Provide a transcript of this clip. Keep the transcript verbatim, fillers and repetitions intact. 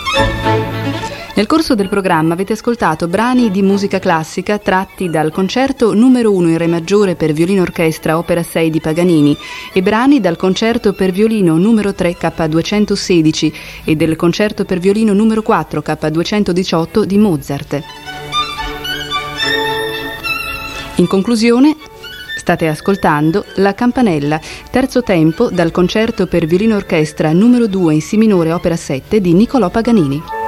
Nel corso del programma avete ascoltato brani di musica classica tratti dal concerto numero uno in re maggiore per violino orchestra opera sei di Paganini e brani dal concerto per violino numero tre K duecentosedici e del concerto per violino numero quattro K duecentodiciotto di Mozart. In conclusione, state ascoltando La Campanella, terzo tempo dal concerto per violino orchestra numero due in Si minore opera sette di Niccolò Paganini.